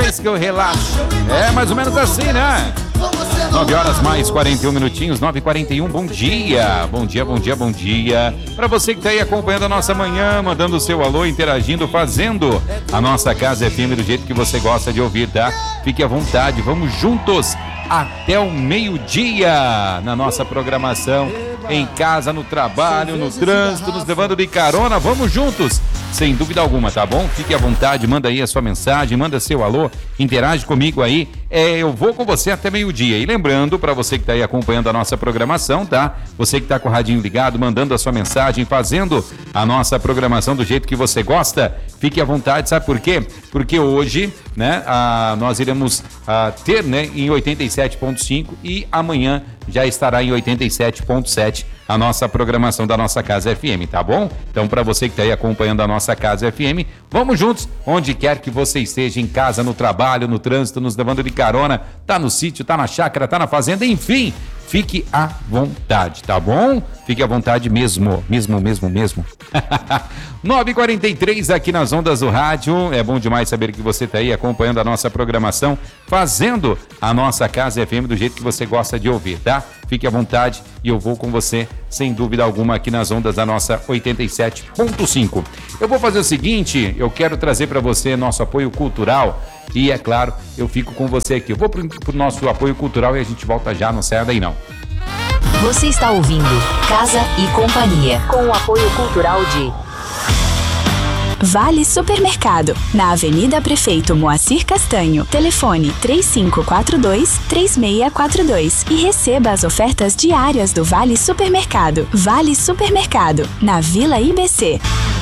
parece que eu relaxo. É mais ou menos assim, né? 9 horas mais 41 minutinhos, 9h41, bom dia. Bom dia, bom dia, bom dia. Para você que tá aí acompanhando a nossa manhã, mandando o seu alô, interagindo, fazendo a nossa Casa FM do jeito que você gosta de ouvir, tá? Fique à vontade, vamos juntos até o meio-dia na nossa programação. Em casa, no trabalho, no trânsito, nos levando de carona, vamos juntos, sem dúvida alguma, tá bom? Fique à vontade, manda aí a sua mensagem, manda seu alô, interage comigo aí, eu vou com você até meio-dia. E lembrando, para você que tá aí acompanhando a nossa programação, tá? Você que tá com o radinho ligado, mandando a sua mensagem, fazendo a nossa programação do jeito que você gosta, fique à vontade, sabe por quê? Porque hoje, né, nós iremos ter, né, em 87.5 e amanhã já estará em 87.7 a nossa programação da nossa Casa FM, tá bom? Então, para você que está aí acompanhando a nossa Casa FM, vamos juntos, onde quer que você esteja, em casa, no trabalho, no trânsito, nos levando de carona, tá no sítio, tá na chácara, tá na fazenda, enfim, fique à vontade, tá bom? Fique à vontade mesmo. 9h43 aqui nas ondas do rádio. É bom demais saber que você está aí acompanhando a nossa programação, fazendo a nossa Casa FM do jeito que você gosta de ouvir, tá? Fique à vontade e eu vou com você, sem dúvida alguma, aqui nas ondas da nossa 87.5. Eu vou fazer o seguinte, eu quero trazer para você nosso apoio cultural e, é claro, eu fico com você aqui. Eu vou pro nosso apoio cultural e a gente volta já, não saia daí não. Você está ouvindo Casa e Companhia, com o apoio cultural de Vale Supermercado, na Avenida Prefeito Moacir Castanho. Telefone 3542-3642 e receba as ofertas diárias do Vale Supermercado. Vale Supermercado, na Vila IBC.